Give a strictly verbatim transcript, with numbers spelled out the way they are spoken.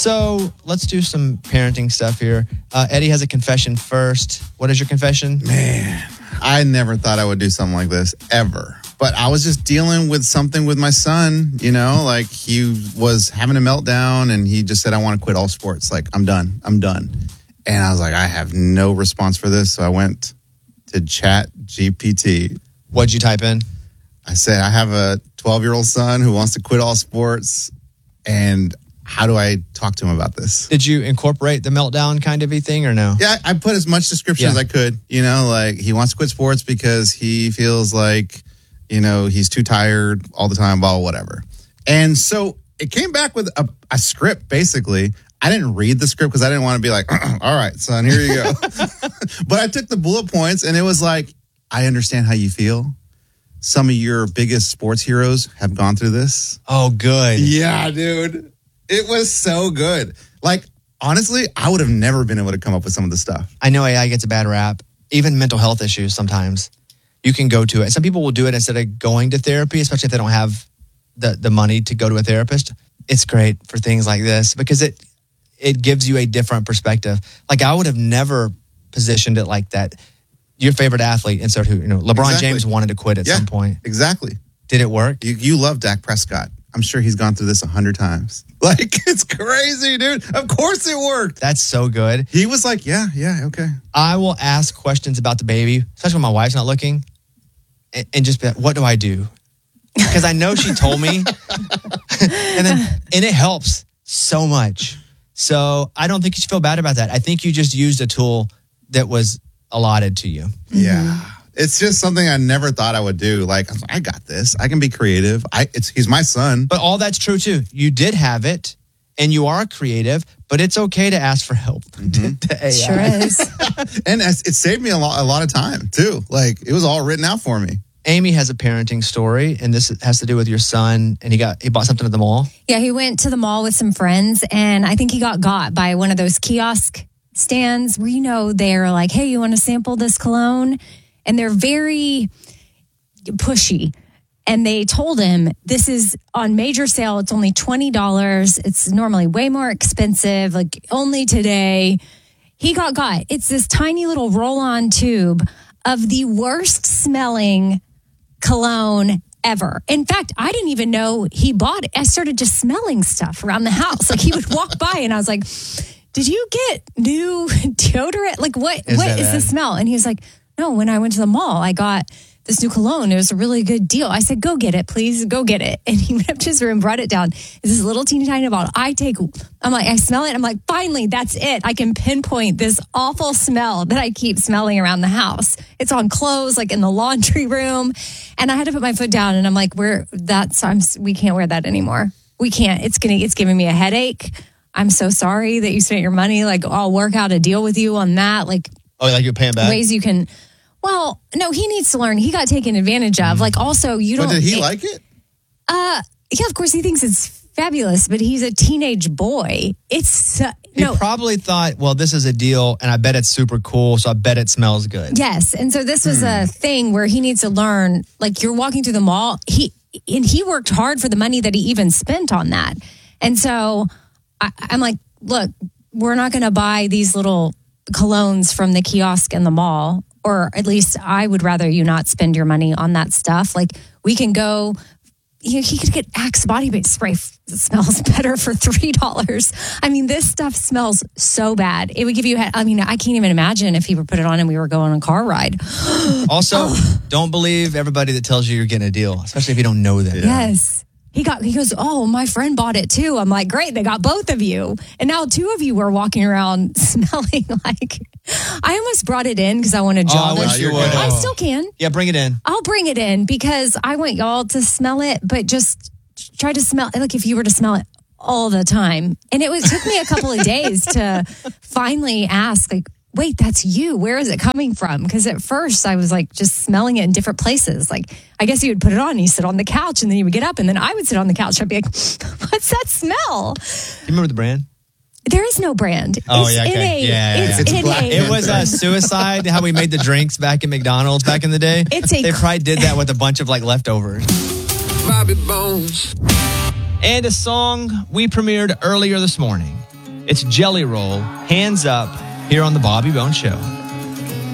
So let's do some parenting stuff here. Uh, Eddie has a confession first. What is your confession? Man, I never thought I would do something like this, ever. But I was just dealing with something with my son, you know, like he was having a meltdown and he just said, I want to quit all sports. Like, I'm done. I'm done. And I was like, I have no response for this. So I went to Chat G P T. What'd you type in? I said, I have a twelve-year-old son who wants to quit all sports. And how do I talk to him about this? Did you incorporate the meltdown kind of a thing or no? Yeah, I put as much description Yeah. as I could. You know, like he wants to quit sports because he feels like, you know, he's too tired all the time, blah, whatever. And so it came back with a, a script, basically. I didn't read the script because I didn't want to be like, all right, son, here you go. But I took the bullet points and it was like, I understand how you feel. Some of your biggest sports heroes have gone through this. Oh, good. Yeah, dude. It was so good. Like, honestly, I would have never been able to come up with some of the stuff. I know A I gets a bad rap. Even mental health issues sometimes. You can go to it. Some people will do it instead of going to therapy, especially if they don't have the, the money to go to a therapist. It's great for things like this because it it gives you a different perspective. Like I would have never positioned it like that. Your favorite athlete, and so who, you know, LeBron Exactly. James wanted to quit at Yeah, some point. Exactly. Did it work? You, you love Dak Prescott. I'm sure he's gone through this a hundred times. Like, it's crazy, dude. Of course it worked. That's so good. He was like, yeah, yeah, okay. I will ask questions about the baby, especially when my wife's not looking, and, and just be like, what do I do? Because I know she told me. and then and it helps so much. So I don't think you should feel bad about that. I think you just used a tool that was allotted to you. Yeah. It's just something I never thought I would do. Like, I was like, I got this. I can be creative. I it's he's my son. But all that's true too. You did have it and you are creative, but it's okay to ask for help. Mm-hmm. to A I. Sure is. And it saved me a lot, a lot of time, too. Like, it was all written out for me. Amy has a parenting story, and this has to do with your son, and he got he bought something at the mall. Yeah, he went to the mall with some friends, and I think he got got by one of those kiosk stands where, you know, they're like, hey, you want to sample this cologne? And they're very pushy. And they told him, this is on major sale. It's only twenty dollars. It's normally way more expensive, like only today. He got got. It's this tiny little roll-on tube of the worst smelling cologne ever. In fact, I didn't even know he bought it. I started just smelling stuff around the house. Like he would walk by and I was like, did you get new deodorant? Like what, Is what that is bad? the smell? And he was like, no, when I went to the mall, I got this new cologne. It was a really good deal. I said, go get it, please. Go get it. And he went up to his room, brought it down. It's this little teeny tiny bottle. I take, I'm like, I smell it. I'm like, finally, that's it. I can pinpoint this awful smell that I keep smelling around the house. It's on clothes, like in the laundry room. And I had to put my foot down and I'm like, we're, that's, I'm, we can't wear that anymore. We can't. It's going to, it's giving me a headache. I'm so sorry that you spent your money. Like, I'll work out a deal with you on that. Like, Oh, like you're paying back? ways you can. Well, no, he needs to learn. He got taken advantage of. Like, also, you But don't. did he it- like it? Uh, yeah, of course, he thinks it's fabulous. But he's a teenage boy. It's uh, He no. probably thought, well, this is a deal, and I bet it's super cool, so I bet it smells good. Yes, and so this was a thing where he needs to learn. Like, you're walking through the mall. He and he worked hard for the money that he even spent on that. And so I, I'm like, look, we're not going to buy these little colognes from the kiosk in the mall, or at least I would rather you not spend your money on that stuff. Like, we can go, you know, he could get Axe body spray that smells better for three dollars. I mean, this stuff smells so bad. It would give you, I mean, I can't even imagine if he would put it on and we were going on a car ride. Also, don't believe everybody that tells you you're getting a deal, especially if you don't know them. Yes. He got. He goes, oh, my friend bought it too. I'm like, great, they got both of you. And now two of you were walking around smelling like, I almost brought it in because I want to Oh, jaw I this. wish you would. I still can. Yeah, bring it in. I'll bring it in because I want y'all to smell it, but just try to smell like if you were to smell it all the time. And it was took me a couple of days to finally ask, like, wait, that's you. Where is it coming from? Because at first I was like just smelling it in different places. Like, I guess you would put it on and you sit on the couch and then you would get up and then I would sit on the couch. I'd be like, what's that smell? You remember the brand? There is no brand. Oh, it's yeah, okay. in a, Yeah, yeah, it's yeah. It's in Black a, It was a suicide, how we made the drinks back at McDonald's back in the day. It's a- they probably did that with a bunch of like leftovers. Bobby Bones. And a song we premiered earlier this morning. It's Jelly Roll, Hands Up, here on the Bobby Bones Show.